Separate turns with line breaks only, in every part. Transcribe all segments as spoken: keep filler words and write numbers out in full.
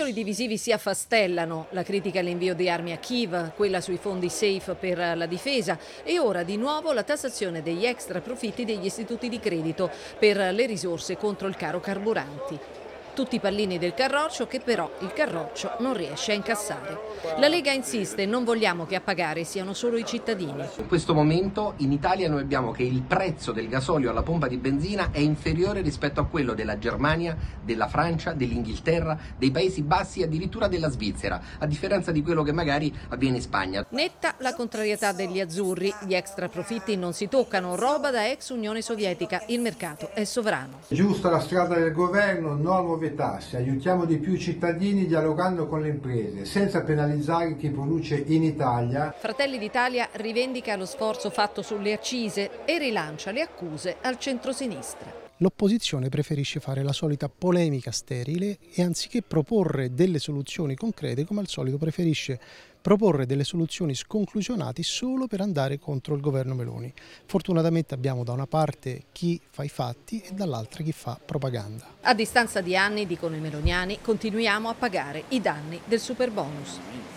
titoli divisivi si affastellano, la critica all'invio di armi a Kiev, quella sui fondi safe per la difesa e ora di nuovo la tassazione degli extra profitti degli istituti di credito per le risorse contro il caro carburanti. Tutti i pallini del carroccio che però il carroccio non riesce a incassare. La Lega insiste, non vogliamo che a pagare siano solo i cittadini.
In questo momento in Italia noi abbiamo che il prezzo del gasolio alla pompa di benzina è inferiore rispetto a quello della Germania, della Francia, dell'Inghilterra, dei Paesi Bassi e addirittura della Svizzera, a differenza di quello che magari avviene in Spagna.
Netta la contrarietà degli azzurri, gli extra profitti non si toccano, roba da ex Unione Sovietica, il mercato è sovrano.
Giusta la strada del governo, no a nuove tasse, aiutiamo di più i cittadini dialogando con le imprese, senza penalizzare chi produce in Italia.
Fratelli d'Italia rivendica lo sforzo fatto sulle accise e rilancia le accuse al centrosinistra.
L'opposizione preferisce fare la solita polemica sterile e anziché proporre delle soluzioni concrete, come al solito preferisce proporre delle soluzioni sconclusionate solo per andare contro il governo Meloni. Fortunatamente abbiamo da una parte chi fa i fatti e dall'altra chi fa propaganda.
A distanza di anni, dicono i meloniani, continuiamo a pagare i danni del superbonus.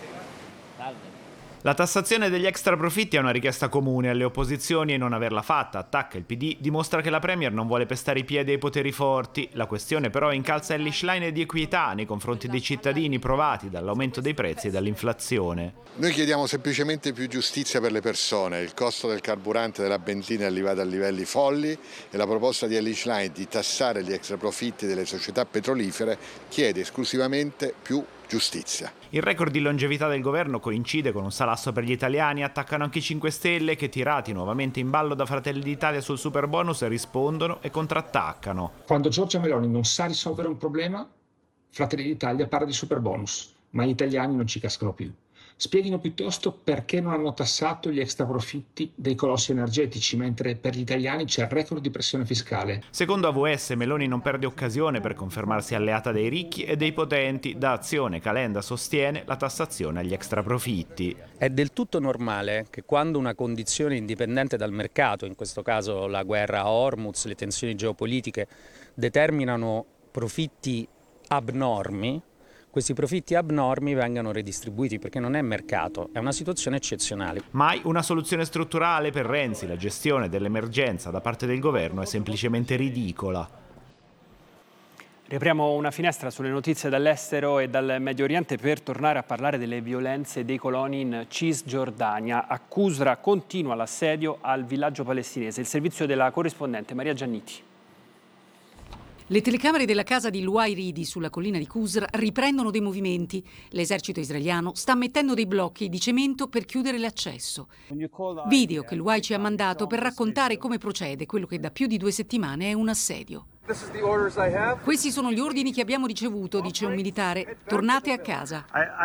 La tassazione degli extra profitti è una richiesta comune alle opposizioni e non averla fatta, attacca il P D, dimostra che la Premier non vuole pestare i piedi ai poteri forti. La questione però incalza il leashline di equità nei confronti dei cittadini provati dall'aumento dei prezzi e dall'inflazione.
Noi chiediamo semplicemente più giustizia per le persone. Il costo del carburante e della benzina è arrivato a livelli folli e la proposta di Ellis Line di tassare gli extra profitti delle società petrolifere chiede esclusivamente più giustizia.
Il record di longevità del governo coincide con un salasso per gli italiani, attaccano anche i cinque Stelle che, tirati nuovamente in ballo da Fratelli d'Italia sul superbonus, rispondono e contrattaccano.
Quando Giorgia Meloni non sa risolvere un problema, Fratelli d'Italia parla di superbonus, ma gli italiani non ci cascano più. Spieghino piuttosto perché non hanno tassato gli extra profitti dei colossi energetici, mentre per gli italiani c'è il record di pressione fiscale.
Secondo A V S, Meloni non perde occasione per confermarsi alleata dei ricchi e dei potenti. Da Azione, Calenda sostiene la tassazione agli extra profitti.
È del tutto normale che quando una condizione indipendente dal mercato, in questo caso la guerra a Hormuz, le tensioni geopolitiche, determinano profitti abnormi, questi profitti abnormi vengano redistribuiti, perché non è mercato, è una situazione eccezionale.
Mai una soluzione strutturale per Renzi, la gestione dell'emergenza da parte del governo è semplicemente ridicola.
Riapriamo una finestra sulle notizie dall'estero e dal Medio Oriente per tornare a parlare delle violenze dei coloni in Cisgiordania. A Qusra continua l'assedio al villaggio palestinese. Il servizio della corrispondente Maria Giannitti.
Le telecamere della casa di Luai Ridi sulla collina di Qusra riprendono dei movimenti. L'esercito israeliano sta mettendo dei blocchi di cemento per chiudere l'accesso. Video che Luai ci ha mandato per raccontare come procede quello che da più di due settimane è un assedio. Questi sono gli ordini che abbiamo ricevuto, dice un militare. Tornate a casa.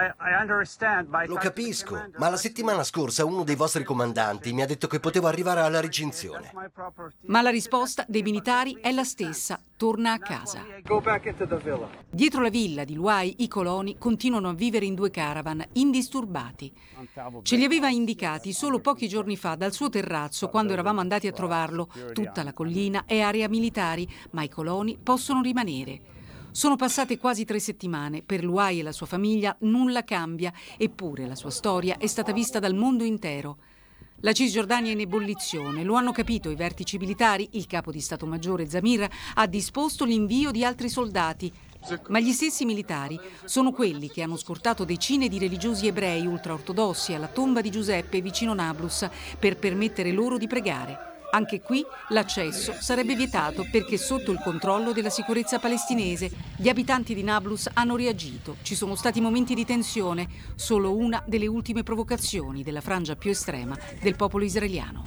Lo capisco, ma la settimana scorsa uno dei vostri comandanti mi ha detto che potevo arrivare alla recinzione.
Ma la risposta dei militari è la stessa. Torna a casa. Dietro la villa di Luai i coloni continuano a vivere in due caravan, indisturbati. Ce li aveva indicati solo pochi giorni fa dal suo terrazzo quando eravamo andati a trovarlo. Tutta la collina è area militari, ma i coloni possono rimanere. Sono passate quasi tre settimane. Per Luai e la sua famiglia nulla cambia, eppure la sua storia è stata vista dal mondo intero. La Cisgiordania è in ebollizione, lo hanno capito i vertici militari. Il capo di Stato Maggiore Zamir ha disposto l'invio di altri soldati. Ma gli stessi militari sono quelli che hanno scortato decine di religiosi ebrei ultraortodossi alla tomba di Giuseppe vicino Nablus per permettere loro di pregare. Anche qui l'accesso sarebbe vietato perché sotto il controllo della sicurezza palestinese. Gli abitanti di Nablus hanno reagito. Ci sono stati momenti di tensione, solo una delle ultime provocazioni della frangia più estrema del popolo israeliano.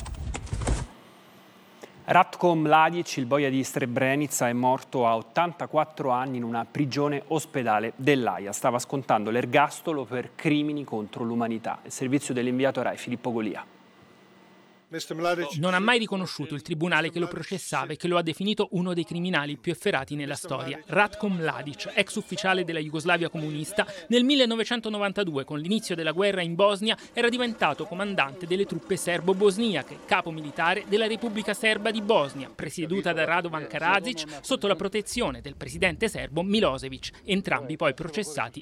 Ratko Mladic, il boia di Srebrenica, è morto a ottantaquattro anni in una prigione ospedale dell'Aia. Stava scontando l'ergastolo per crimini contro l'umanità. Il servizio dell'inviato Rai Filippo Golia.
Non ha mai riconosciuto il tribunale che lo processava e che lo ha definito uno dei criminali più efferati nella storia. Ratko Mladic, ex ufficiale della Jugoslavia comunista, nel millenovecentonovantadue, con l'inizio della guerra in Bosnia, era diventato comandante delle truppe serbo-bosniache, capo militare della Repubblica Serba di Bosnia, presieduta da Radovan Karadzic, sotto la protezione del presidente serbo Milosevic, entrambi poi processati